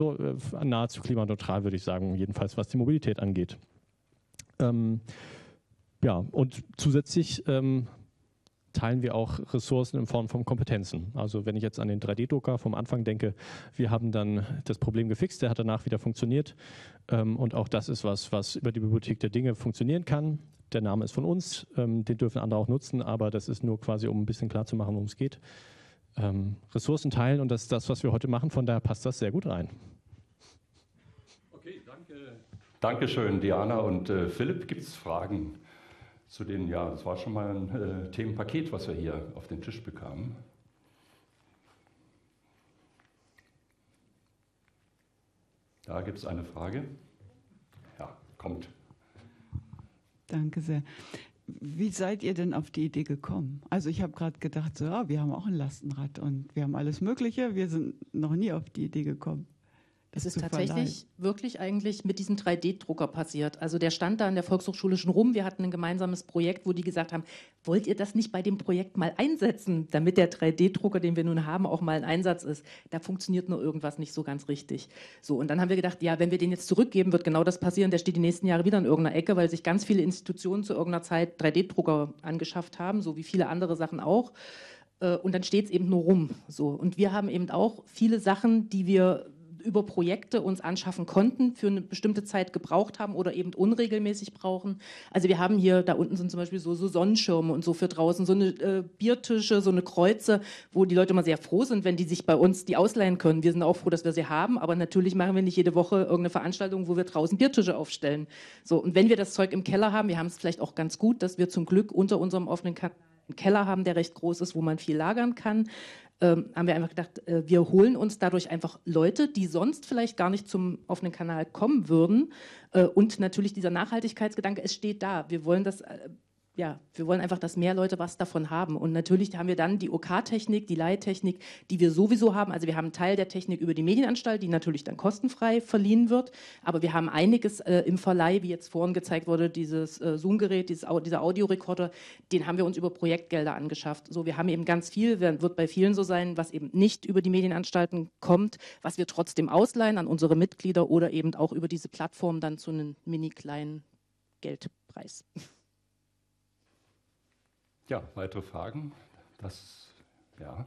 so, nahezu klimaneutral, würde ich sagen, jedenfalls was die Mobilität angeht. Ja, und zusätzlich teilen wir auch Ressourcen in Form von Kompetenzen. Also wenn ich jetzt an den 3D-Drucker vom Anfang denke, wir haben dann das Problem gefixt, der hat danach wieder funktioniert. Und auch das ist was über die Bibliothek der Dinge funktionieren kann. Der Name ist von uns, den dürfen andere auch nutzen, aber das ist nur quasi, um ein bisschen klar zu machen, worum es geht. Ressourcen teilen, und das ist das, was wir heute machen, von daher passt das sehr gut rein. Okay, danke. Dankeschön, Diana und Philipp. Gibt es Fragen zu den, ja, das war schon mal ein Themenpaket, was wir hier auf den Tisch bekamen. Da gibt es eine Frage. Ja, kommt. Danke sehr. Wie seid ihr denn auf die Idee gekommen? Also ich habe gerade gedacht, so, ja, wir haben auch ein Lastenrad und wir haben alles Mögliche. Wir sind noch nie auf die Idee gekommen. Es ist tatsächlich wirklich eigentlich mit diesem 3D-Drucker passiert. Also der stand da in der Volkshochschule schon rum. Wir hatten ein gemeinsames Projekt, wo die gesagt haben, wollt ihr das nicht bei dem Projekt mal einsetzen, damit der 3D-Drucker, den wir nun haben, auch mal ein Einsatz ist. Da funktioniert nur irgendwas nicht so ganz richtig. So, und dann haben wir gedacht, ja, wenn wir den jetzt zurückgeben, wird genau das passieren. Der steht die nächsten Jahre wieder in irgendeiner Ecke, weil sich ganz viele Institutionen zu irgendeiner Zeit 3D-Drucker angeschafft haben, so wie viele andere Sachen auch. Und dann steht es eben nur rum. So. Und wir haben eben auch viele Sachen, die wir über Projekte uns anschaffen konnten, für eine bestimmte Zeit gebraucht haben oder eben unregelmäßig brauchen. Also wir haben hier, da unten sind zum Beispiel so Sonnenschirme und so für draußen, so eine Biertische, so eine Kreuze, wo die Leute immer sehr froh sind, wenn die sich bei uns die ausleihen können. Wir sind auch froh, dass wir sie haben, aber natürlich machen wir nicht jede Woche irgendeine Veranstaltung, wo wir draußen Biertische aufstellen. So, und wenn wir das Zeug im Keller haben, wir haben es vielleicht auch ganz gut, dass wir zum Glück unter unserem offenen Keller haben, der recht groß ist, wo man viel lagern kann, haben wir einfach gedacht, wir holen uns dadurch einfach Leute, die sonst vielleicht gar nicht zum offenen Kanal kommen würden. Und natürlich dieser Nachhaltigkeitsgedanke, es steht da. Wir wollen das, wir wollen einfach, dass mehr Leute was davon haben. Und natürlich haben wir dann die OK-Technik, die Leihtechnik, die wir sowieso haben. Also wir haben einen Teil der Technik über die Medienanstalt, die natürlich dann kostenfrei verliehen wird. Aber wir haben einiges im Verleih, wie jetzt vorhin gezeigt wurde, dieses Zoom-Gerät, dieser Audiorekorder, den haben wir uns über Projektgelder angeschafft. So, wir haben eben ganz viel, wird bei vielen so sein, was eben nicht über die Medienanstalten kommt, was wir trotzdem ausleihen an unsere Mitglieder oder eben auch über diese Plattform dann zu einem mini kleinen Geldpreis. Ja, weitere Fragen? Ja.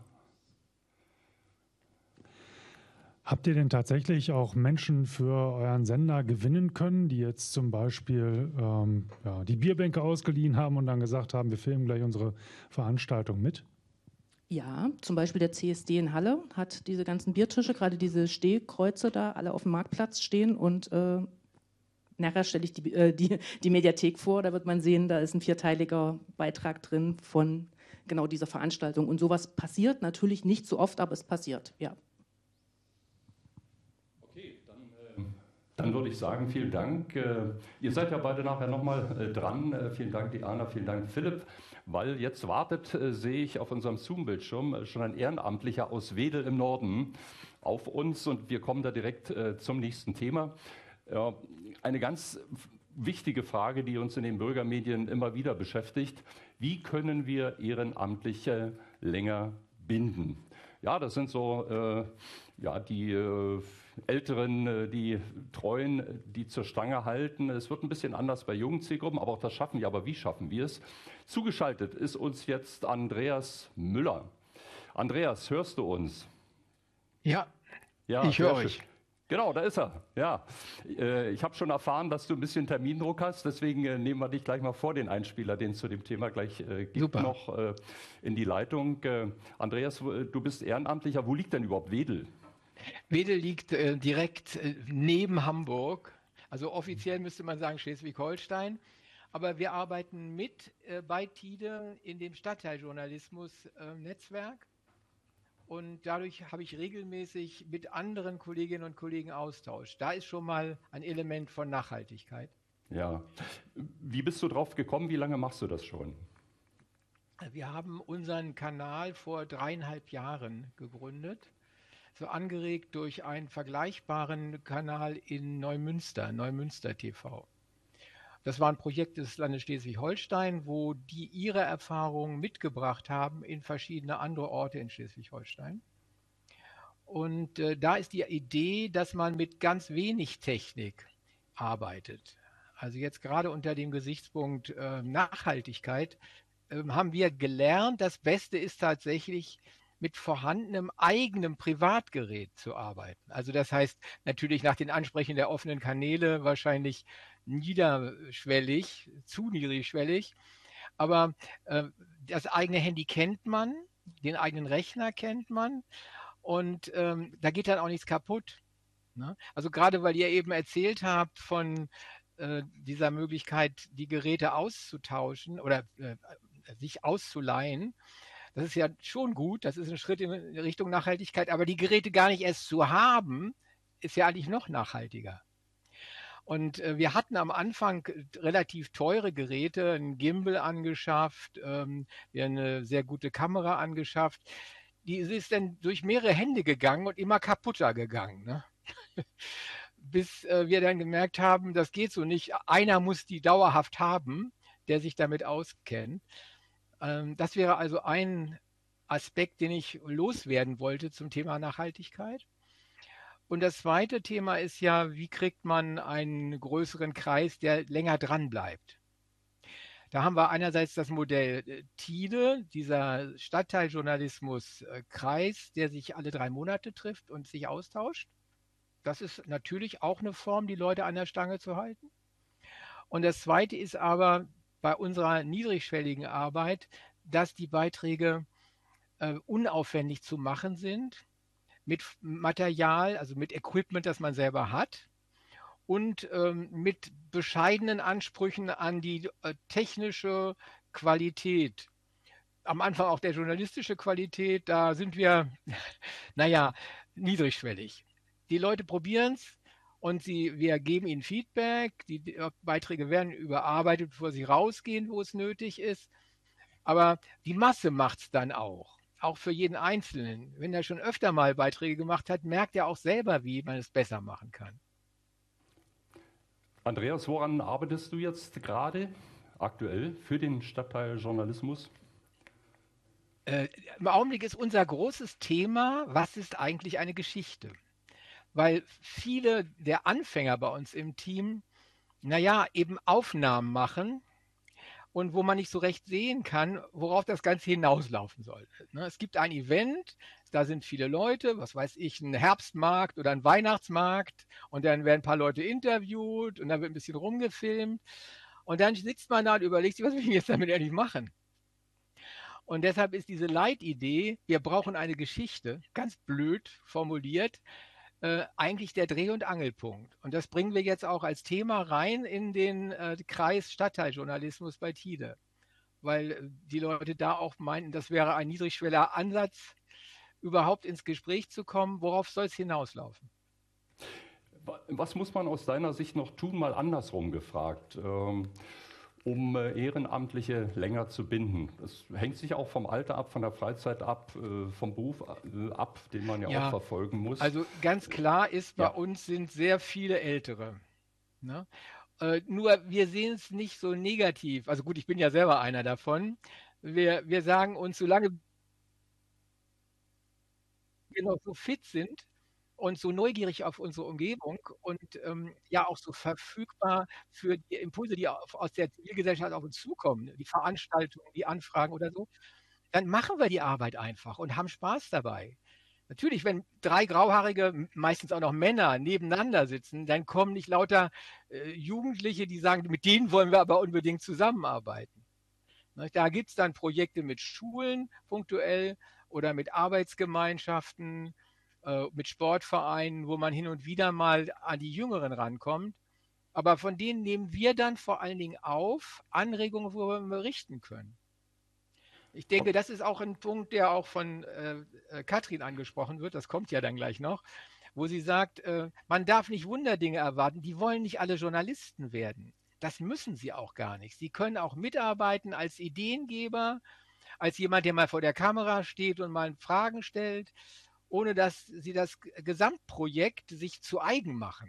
Habt ihr denn tatsächlich auch Menschen für euren Sender gewinnen können, die jetzt zum Beispiel die Bierbänke ausgeliehen haben und dann gesagt haben, wir filmen gleich unsere Veranstaltung mit? Ja, zum Beispiel der CSD in Halle hat diese ganzen Biertische, gerade diese Stehkreuze da, alle auf dem Marktplatz stehen und nachher stelle ich die Mediathek vor, da wird man sehen, da ist ein 4-teiliger Beitrag drin von genau dieser Veranstaltung. Und sowas passiert natürlich nicht so oft, aber es passiert, ja. Okay, dann würde ich sagen, vielen Dank. Ihr seid ja beide nachher nochmal dran. Vielen Dank, Diana, vielen Dank, Philipp. Weil jetzt wartet, sehe ich auf unserem Zoom-Bildschirm schon ein Ehrenamtlicher aus Wedel im Norden auf uns und wir kommen da direkt zum nächsten Thema. Ja, eine ganz wichtige Frage, die uns in den Bürgermedien immer wieder beschäftigt. Wie können wir Ehrenamtliche länger binden? Ja, das sind so die Älteren, die Treuen, die zur Stange halten. Es wird ein bisschen anders bei jungen Zielgruppen, aber auch das schaffen wir. Aber wie schaffen wir es? Zugeschaltet ist uns jetzt Andreas Müller. Andreas, hörst du uns? Ja, ich höre euch. Genau, da ist er. Ja, ich habe schon erfahren, dass du ein bisschen Termindruck hast, deswegen nehmen wir dich gleich mal vor den Einspieler, den es zu dem Thema gleich gibt, noch in die Leitung. Andreas, du bist Ehrenamtlicher. Wo liegt denn überhaupt Wedel? Wedel liegt direkt neben Hamburg. Also offiziell müsste man sagen Schleswig-Holstein. Aber wir arbeiten mit bei Tide in dem Stadtteiljournalismus-Netzwerk. Und dadurch habe ich regelmäßig mit anderen Kolleginnen und Kollegen Austausch. Da ist schon mal ein Element von Nachhaltigkeit. Ja. Wie bist du drauf gekommen? Wie lange machst du das schon? Wir haben unseren Kanal vor 3,5 Jahren gegründet. So angeregt durch einen vergleichbaren Kanal in Neumünster, Neumünster TV. Das war ein Projekt des Landes Schleswig-Holstein, wo die ihre Erfahrungen mitgebracht haben in verschiedene andere Orte in Schleswig-Holstein. Und da ist die Idee, dass man mit ganz wenig Technik arbeitet. Also jetzt gerade unter dem Gesichtspunkt Nachhaltigkeit haben wir gelernt, das Beste ist tatsächlich mit vorhandenem eigenem Privatgerät zu arbeiten. Also das heißt natürlich nach den Ansprüchen der offenen Kanäle wahrscheinlich niederschwellig, zu niedrigschwellig. Aber das eigene Handy kennt man, den eigenen Rechner kennt man und da geht dann auch nichts kaputt. Ne? Also gerade weil ihr eben erzählt habt von dieser Möglichkeit, die Geräte auszutauschen oder sich auszuleihen, das ist ja schon gut, das ist ein Schritt in Richtung Nachhaltigkeit, aber die Geräte gar nicht erst zu haben, ist ja eigentlich noch nachhaltiger. Und wir hatten am Anfang relativ teure Geräte, ein Gimbal angeschafft, wir haben eine sehr gute Kamera angeschafft. Die ist dann durch mehrere Hände gegangen und immer kaputter gegangen. Ne? Bis wir dann gemerkt haben, das geht so nicht. Einer muss die dauerhaft haben, der sich damit auskennt. Das wäre also ein Aspekt, den ich loswerden wollte zum Thema Nachhaltigkeit. Und das zweite Thema ist ja, wie kriegt man einen größeren Kreis, der länger dran bleibt? Da haben wir einerseits das Modell TIDE, dieser Stadtteiljournalismus-Kreis, der sich alle 3 Monate trifft und sich austauscht. Das ist natürlich auch eine Form, die Leute an der Stange zu halten. Und das zweite ist aber bei unserer niedrigschwelligen Arbeit, dass die Beiträge unaufwendig zu machen sind, mit Material, also mit Equipment, das man selber hat und mit bescheidenen Ansprüchen an die technische Qualität. Am Anfang auch der journalistische Qualität, da sind wir, naja, niedrigschwellig. Die Leute probieren es und wir geben ihnen Feedback. Die Beiträge werden überarbeitet, bevor sie rausgehen, wo es nötig ist. Aber die Masse macht es dann auch für jeden Einzelnen. Wenn er schon öfter mal Beiträge gemacht hat, merkt er auch selber, wie man es besser machen kann. Andreas, woran arbeitest du jetzt gerade aktuell für den Stadtteiljournalismus? Im Augenblick ist unser großes Thema, was ist eigentlich eine Geschichte? Weil viele der Anfänger bei uns im Team, eben Aufnahmen machen und wo man nicht so recht sehen kann, worauf das Ganze hinauslaufen soll. Es gibt ein Event, da sind viele Leute, was weiß ich, ein Herbstmarkt oder ein Weihnachtsmarkt und dann werden ein paar Leute interviewt und dann wird ein bisschen rumgefilmt und dann sitzt man da und überlegt sich, was will ich jetzt damit eigentlich machen? Und deshalb ist diese Leitidee, wir brauchen eine Geschichte, ganz blöd formuliert, eigentlich der Dreh- und Angelpunkt. Und das bringen wir jetzt auch als Thema rein in den Kreis Stadtteiljournalismus bei TIDE, weil die Leute da auch meinten, das wäre ein niedrigschwelliger Ansatz, überhaupt ins Gespräch zu kommen. Worauf soll es hinauslaufen? Was muss man aus deiner Sicht noch tun, mal andersrum gefragt, um Ehrenamtliche länger zu binden? Das hängt sich auch vom Alter ab, von der Freizeit ab, vom Beruf ab, den man ja auch verfolgen muss. Also ganz klar ist, bei uns sind sehr viele Ältere. Ne? Nur wir sehen es nicht so negativ. Also gut, ich bin ja selber einer davon. Wir sagen uns, solange wir noch so fit sind und so neugierig auf unsere Umgebung und auch so verfügbar für die Impulse, die aus der Zivilgesellschaft auf uns zukommen, die Veranstaltungen, die Anfragen oder so, dann machen wir die Arbeit einfach und haben Spaß dabei. Natürlich, wenn 3 grauhaarige, meistens auch noch Männer, nebeneinander sitzen, dann kommen nicht lauter Jugendliche, die sagen, mit denen wollen wir aber unbedingt zusammenarbeiten. Da gibt es dann Projekte mit Schulen punktuell oder mit Arbeitsgemeinschaften, mit Sportvereinen, wo man hin und wieder mal an die Jüngeren rankommt. Aber von denen nehmen wir dann vor allen Dingen auf Anregungen, worüber wir berichten können. Ich denke, das ist auch ein Punkt, der auch von Katrin angesprochen wird, das kommt ja dann gleich noch, wo sie sagt, man darf nicht Wunderdinge erwarten, die wollen nicht alle Journalisten werden. Das müssen sie auch gar nicht. Sie können auch mitarbeiten als Ideengeber, als jemand, der mal vor der Kamera steht und mal Fragen stellt, ohne dass sie das Gesamtprojekt sich zu eigen machen.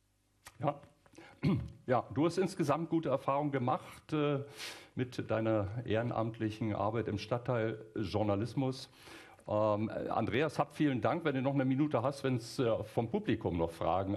Ja, du hast insgesamt gute Erfahrungen gemacht mit deiner ehrenamtlichen Arbeit im Stadtteiljournalismus. Andreas, vielen Dank. Wenn du noch eine Minute hast, wenn es vom Publikum noch Fragen